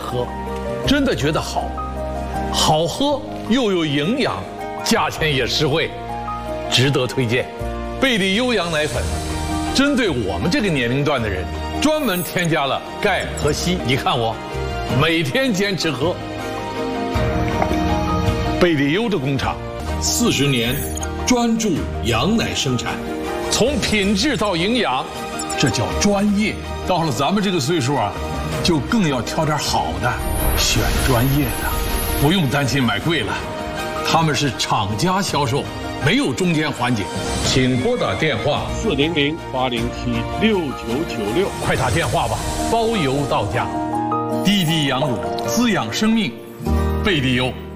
喝，真的觉得好喝又有营养，价钱也实惠，值得推荐。贝利优羊奶粉，针对我们这个年龄段的人，专门添加了钙和硒。你看我，每天坚持喝。贝利优的工厂40年专注羊奶生产，从品质到营养，这叫专业。到了咱们这个岁数啊，就更要挑点好的，选专业的，不用担心买贵了。他们是厂家销售，没有中间环节。请拨打电话 400-807-6996， 快打电话吧，包邮到家。滴滴羊乳滋养生命，贝利优。